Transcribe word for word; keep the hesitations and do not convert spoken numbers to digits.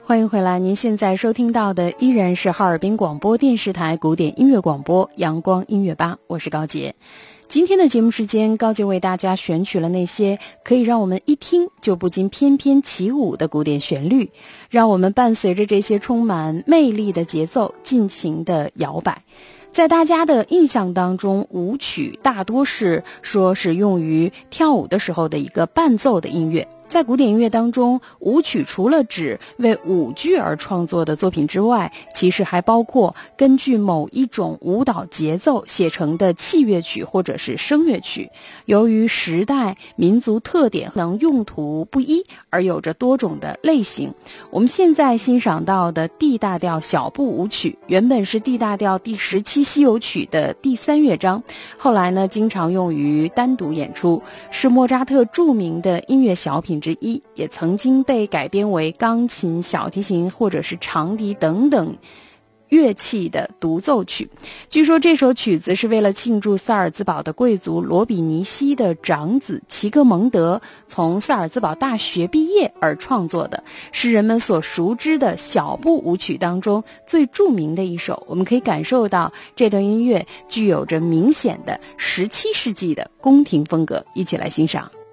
欢迎回来，您现在收听到的依然是哈尔滨广播电视台古典音乐广播阳光音乐吧，我是高洁。今天的节目时间，高洁为大家选取了那些可以让我们一听就不禁翩翩起舞的古典旋律，让我们伴随着这些充满魅力的节奏尽情的摇摆。在大家的印象当中，舞曲大多是说是用于跳舞的时候的一个伴奏的音乐。在古典音乐当中，舞曲除了指为舞剧而创作的作品之外，其实还包括根据某一种舞蹈节奏写成的器乐曲或者是声乐曲。由于时代、民族特点能用途不一，而有着多种的类型。我们现在欣赏到的 D 大调小步舞曲，原本是 D 大调第十七西游曲的第三乐章，后来呢经常用于单独演出，是莫扎特著名的音乐小品之一，也曾经被改编为钢琴、小提琴或者是长笛等等乐器的独奏曲。据说这首曲子是为了庆祝萨尔兹堡的贵族罗比尼西的长子齐格蒙德从萨尔兹堡大学毕业而创作的，是人们所熟知的小步舞曲当中最著名的一首。我们可以感受到这段音乐具有着明显的十七世纪的宫廷风格，一起来欣赏。